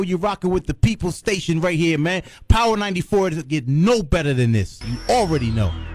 You're rocking with the People Station right here, man. Power 94 doesn't get no better than this. You already know.